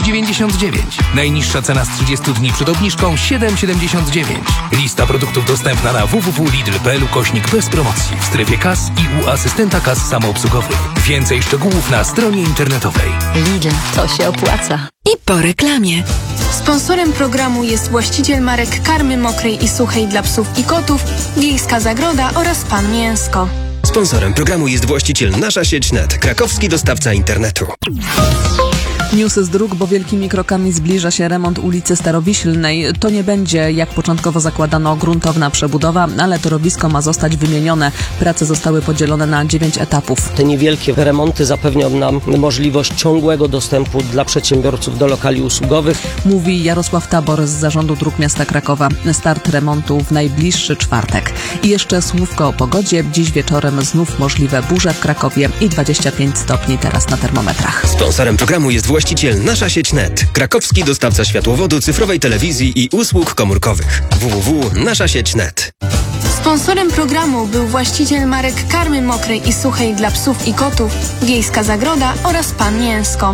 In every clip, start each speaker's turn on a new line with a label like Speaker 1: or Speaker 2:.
Speaker 1: 6,99. Najniższa cena z 30 dni przed obniżką 7,79. Lista produktów dostępna na www.lidl.pl/bez promocji w strefie kas i u asystenta kas samoobsługowych. Więcej szczegółów na stronie internetowej.
Speaker 2: Lidl, to się opłaca.
Speaker 3: I po reklamie.
Speaker 4: Sponsorem programu jest właściciel marek karmy mokrej i suchej dla psów i kotów, Wiejska Zagroda oraz Pan Mięsko.
Speaker 5: Sponsorem programu jest właściciel Nasza Sieć Net, krakowski dostawca internetu.
Speaker 6: Newsy z dróg, bo wielkimi krokami zbliża się remont ulicy Starowiślnej. To nie będzie, jak początkowo zakładano, gruntowna przebudowa, ale torowisko ma zostać wymienione. Prace zostały podzielone na 9 etapów.
Speaker 7: Te niewielkie remonty zapewnią nam możliwość ciągłego dostępu dla przedsiębiorców do lokali usługowych.
Speaker 6: Mówi Jarosław Tabor z Zarządu Dróg Miasta Krakowa. Start remontu w najbliższy czwartek. I jeszcze słówko o pogodzie. Dziś wieczorem znów możliwe burze w Krakowie i 25 stopni teraz na termometrach.
Speaker 5: Sponsorem programu jest właściciel Nasza Sieć Net, krakowski dostawca światłowodu, cyfrowej telewizji i usług komórkowych. www.naszasieć.net.
Speaker 4: Sponsorem programu był właściciel marek karmy mokrej i suchej dla psów i kotów, Wiejska Zagroda oraz Pan Mięsko.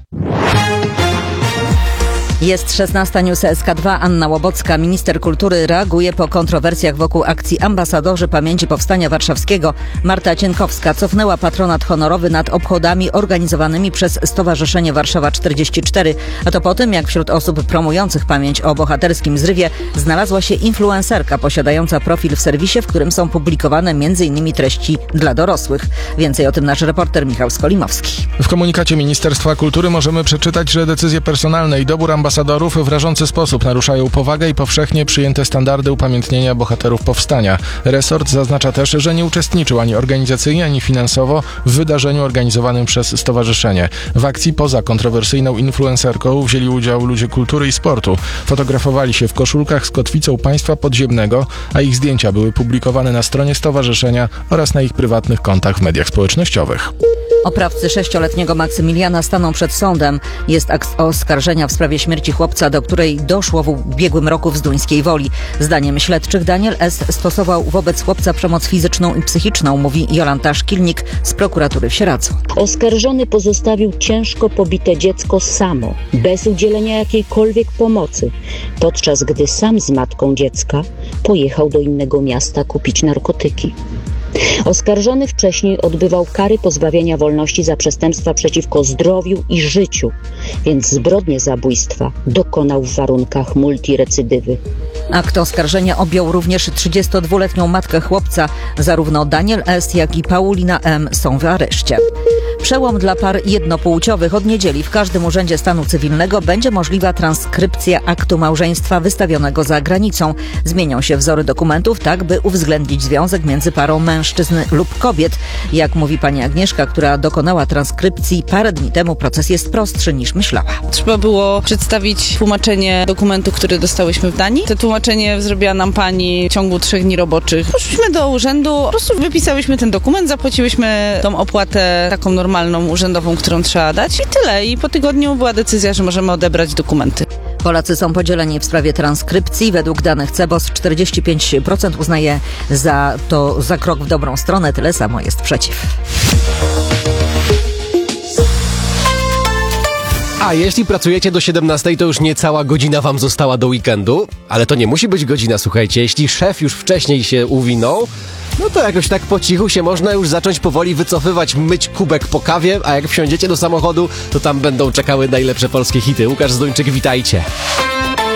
Speaker 2: Jest 16 News SK2. Anna Łobocka, minister kultury, reaguje po kontrowersjach wokół akcji Ambasadorzy Pamięci Powstania Warszawskiego. Marta Cienkowska cofnęła patronat honorowy nad obchodami organizowanymi przez Stowarzyszenie Warszawa 44. A to po tym, jak wśród osób promujących pamięć o bohaterskim zrywie znalazła się influencerka posiadająca profil w serwisie, w którym są publikowane m.in. treści dla dorosłych. Więcej o tym nasz reporter Michał Skolimowski.
Speaker 8: W komunikacie Ministerstwa Kultury możemy przeczytać, że decyzje personalne i dobór ambasadorów w rażący sposób naruszają powagę i powszechnie przyjęte standardy upamiętnienia bohaterów powstania. Resort zaznacza też, że nie uczestniczył ani organizacyjnie, ani finansowo w wydarzeniu organizowanym przez stowarzyszenie. W akcji poza kontrowersyjną influencerką wzięli udział ludzie kultury i sportu. Fotografowali się w koszulkach z kotwicą państwa podziemnego, a ich zdjęcia były publikowane na stronie stowarzyszenia oraz na ich prywatnych kontach w mediach społecznościowych.
Speaker 2: Oprawcy 6-letniego Maksymiliana staną przed sądem. Jest akt oskarżenia w sprawie śmierci chłopca, do której doszło w ubiegłym roku w Zduńskiej Woli. Zdaniem śledczych Daniel S. stosował wobec chłopca przemoc fizyczną i psychiczną, mówi Jolanta Szkilnik z prokuratury w Sieradzu.
Speaker 9: Oskarżony pozostawił ciężko pobite dziecko samo, bez udzielenia jakiejkolwiek pomocy, podczas gdy sam z matką dziecka pojechał do innego miasta kupić narkotyki. Oskarżony wcześniej odbywał kary pozbawienia wolności za przestępstwa przeciwko zdrowiu i życiu, więc zbrodnię zabójstwa dokonał w warunkach multirecydywy.
Speaker 2: Akt oskarżenia objął również 32-letnią matkę chłopca. Zarówno Daniel S., jak i Paulina M. są w areszcie. Przełom dla par jednopłciowych. Od niedzieli w każdym urzędzie stanu cywilnego będzie możliwa transkrypcja aktu małżeństwa wystawionego za granicą. Zmienią się wzory dokumentów tak, by uwzględnić związek między parą mężczyzn lub kobiet. Jak mówi pani Agnieszka, która dokonała transkrypcji parę dni temu, proces jest prostszy niż myślała.
Speaker 10: Trzeba było przedstawić tłumaczenie dokumentu, który dostałyśmy w Danii. To tłumaczenie zrobiła nam pani w ciągu 3 dni roboczych. Poszliśmy do urzędu, po prostu wypisałyśmy ten dokument, zapłaciłyśmy tą opłatę taką normalną, urzędową, którą trzeba dać i tyle. I po tygodniu była decyzja, że możemy odebrać dokumenty.
Speaker 2: Polacy są podzieleni w sprawie transkrypcji. Według danych CBOS 45% uznaje za krok w dobrą stronę, tyle samo jest przeciw.
Speaker 11: A jeśli pracujecie do 17, to już niecała godzina wam została do weekendu, ale to nie musi być godzina, słuchajcie, jeśli szef już wcześniej się uwinął, no to jakoś tak po cichu się można już zacząć powoli wycofywać, myć kubek po kawie, a jak wsiądziecie do samochodu, to tam będą czekały najlepsze polskie hity. Łukasz Zduńczyk, witajcie.